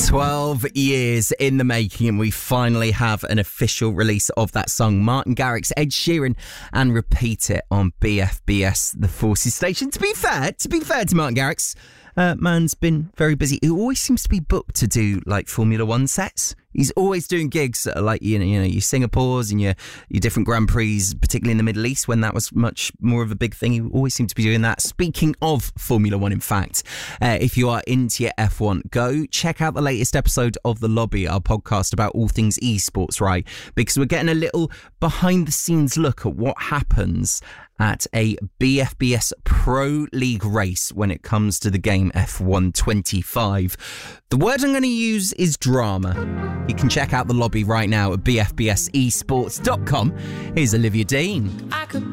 12 years in the making, and we finally have an official release of that song. Martin Garrix, Ed Sheeran, and Repeat It on BFBS, the Forces station. To be fair to Martin Garrix, man's been very busy. He always seems to be booked to do like Formula One sets. He's always doing gigs that are like, you know, your Singapores and your different Grand Prix, particularly in the Middle East when that was much more of a big thing. He always seemed to be doing that. Speaking of Formula One, in fact, if you are into your F1, go check out the latest episode of The Lobby, our podcast about all things esports, right? Because we're getting a little behind the scenes look at what happens at a BFBS Pro League race when it comes to the game F1 25. The word I'm going to use is drama. You can check out The Lobby right now at bfbsesports.com. Here's Olivia Dean.